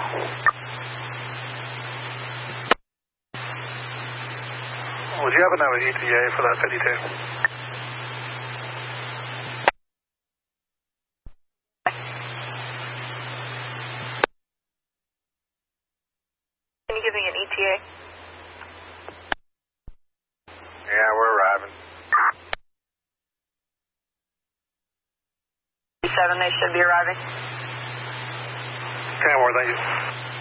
Would you happen to have an ETA for that 52? Can you give me an ETA? Yeah, we're arriving. 7, they should be arriving. 10 more, thank you.